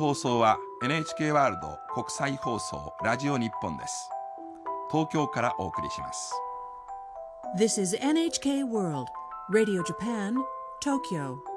放送は NHK ワールド国際放送ラジオ日本です。東京からお送りします。 This is NHK World Radio Japan, Tokyo.